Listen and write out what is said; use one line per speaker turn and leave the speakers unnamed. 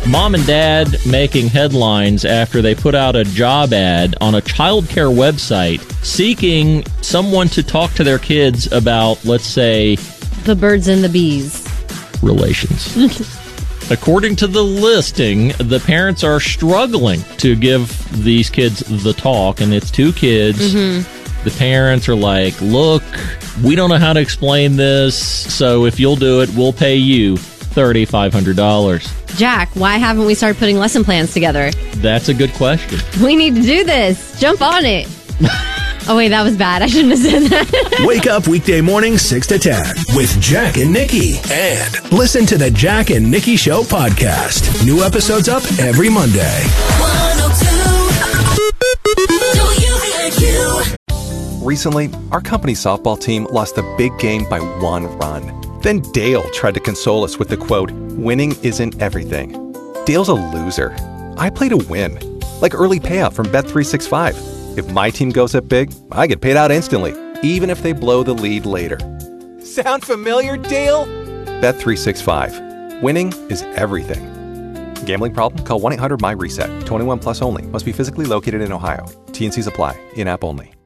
Mom and dad making headlines after they put out a job ad on a childcare website seeking someone to talk to their kids about, let's say,
the birds and the bees.
Relations. According to the listing, the parents are struggling to give these kids the talk, and it's 2 kids. The parents are like, look, we don't know how to explain this, so if you'll do it, we'll pay you $3,500.
Jack, why haven't we started putting lesson plans together?
That's a good question.
We need to do this. Jump on it. Oh, wait, that was bad. I shouldn't have said that.
Wake up weekday mornings 6 to 10 with Jack and Nikki. And listen to the Jack and Nikki Show podcast. New episodes up every Monday.
102 Recently, our company's softball team lost a big game by 1 run. Then Dale tried to console us with the quote, "Winning isn't everything." Dale's a loser. I play to win. Like early payout from Bet365. If my team goes up big, I get paid out instantly, even if they blow the lead later. Sound familiar, Dale? Bet365. Winning is everything. Gambling problem? Call 1-800-MY-RESET. 21 plus only. Must be physically located in Ohio. T&Cs apply. In-app only.